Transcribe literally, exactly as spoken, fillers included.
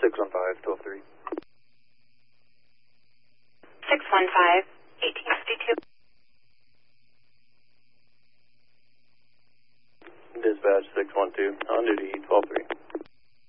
six one five, twelve three. six one five, eighteen fifty-two. Dispatch six one two, on duty, twelve three.